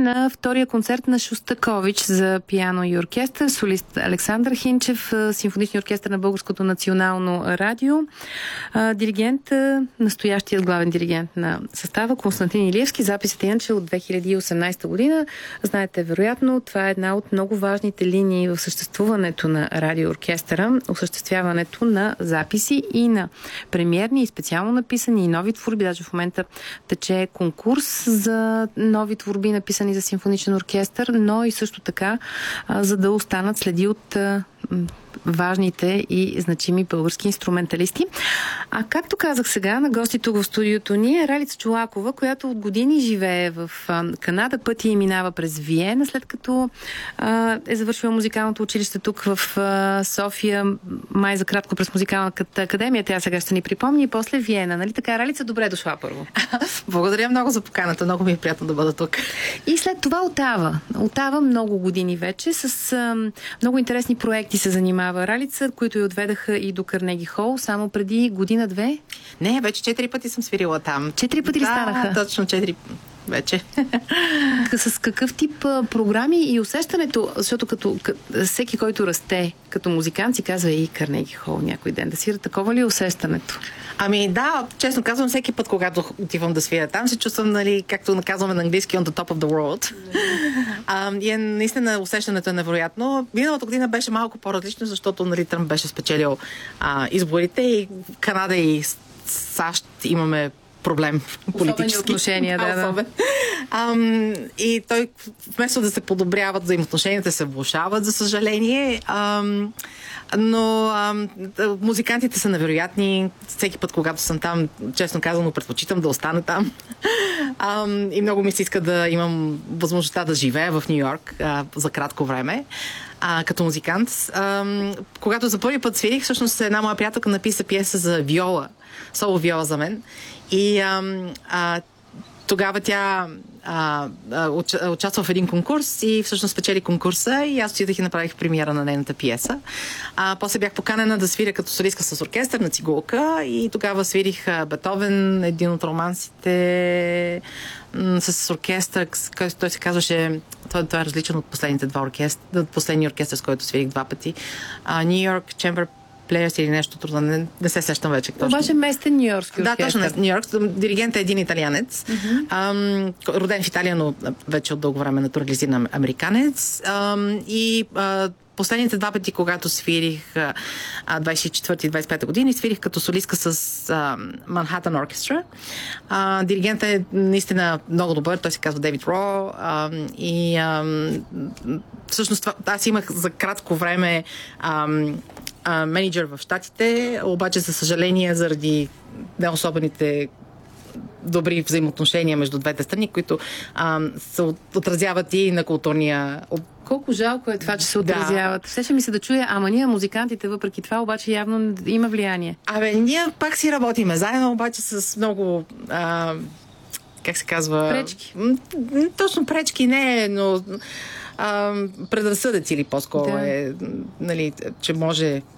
на втория концерт на Шостакович за пиано и оркестър, солист Александър Хинчев, симфоничния оркестър на Българското национално радио, диригент, настоящият главен диригент на състава Константин Илиевски. Записът Янче от 2018 година. Знаете, вероятно, това е една от много важните линии в съществуването на радиооркестъра, осъществяването на записи и на премиерни и специално написани и нови творби. Даже в момента тече конкурс за нови творби, написани за симфоничен оркестър, но и също така, за да останат следи от важните и значими български инструменталисти. А както казах сега, на гости тук в студиото ни е Ралица Чолакова, която от години живее в Канада, пъти и минава през Виена, след като е завършила музикалното училище тук в София, май за кратко през музикалната академия, тя сега ще ни припомни, и после Виена. Нали така, Ралица, добре дошла първо. Благодаря много за поканата, много ми е приятно да бъда тук. И след това Отава. Отава много години вече, с много интересни проекти се занимава Ралица, които я отведаха и до Карнеги Хол, само преди година-две. Не, вече 4 пъти съм свирила там. 4 пъти ли станаха? Да, точно 4 вече. С какъв тип програми и усещането, защото всеки, който расте като музикант, си казва и Карнеги Хол някой ден да свира. Такова ли е усещането? Ами да, честно казвам, всеки път, когато отивам да свиря там, се чувствам, нали, както казваме на английски, on the top of the world. И наистина усещането е невероятно. Миналата година беше малко по-различно, защото, нали, Тръмп беше спечелил изборите и Канада и САЩ имаме проблем политически. Отношения, да. И той, вместо да се подобряват взаимоотношенията, се влошават, за съжаление. Но музикантите са невероятни. Всеки път, когато съм там, честно казано, предпочитам да остана там. И много ми се иска да имам възможността да живея в Ню Йорк за кратко време. Като музикант. Когато за първи път свирих, всъщност една моя приятелка написа пиеса за виола, соло виола за мен. И тогава тя участва в един конкурс и всъщност спечели конкурса и аз отидах и направих премиера на нейната пиеса. После бях поканена да свиря като солистка с оркестър на цигулка и тогава свирих Бетовен, един от романсите с оркестър, който той се казваше, той е различен от последните два оркестъра, от последния оркестър, с който свирих 2 пъти. Нью Йорк Chamber Players или нещо трудно, не се сещам вече. Обаче местен нью-йоркски оркестър. Да, точно, Нью-Йорк. Диригент е един италианец. Роден в Италия, но вече от дълго време натурализиран американец. И последните 2 пъти, когато свирих 24 и 25 години, свирих като солистка с Manhattan Orchestra. Диригентът е наистина много добър. Той се казва Дейвид Ро. Всъщност аз имах за кратко време менеджер в Щатите, обаче за съжаление заради неособените добри взаимоотношения между двете страни, които се отразяват и на културния... Колко жалко е това, че се отразяват. Все ще ми се да чуя, ама ние музикантите въпреки това обаче явно има влияние. Ние пак си работиме заедно, обаче с много... как се казва? Пречки. Точно пречки не, но предразсъдъци или по-скоро нали, че може